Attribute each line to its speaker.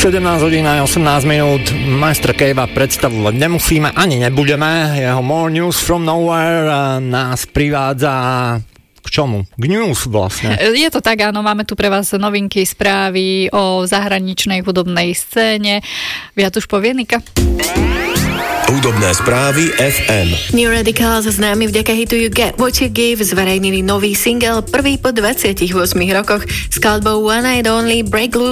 Speaker 1: 17 hodín a 18 minút. Majstra Kejva predstavovať nemusíme, ani nebudeme. Jeho More News from Nowhere nás privádza k čomu? K news vlastne.
Speaker 2: Je to tak, áno, máme tu pre vás novinky, správy o zahraničnej hudobnej scéne. Viac už povie Nika.
Speaker 3: Hudobné správy FM.
Speaker 4: New Radicals, známy vďaka hitu You Get What You Give, zverejnili nový single, prvý po 28 rokoch, s skladbou One Night Only, Break Loose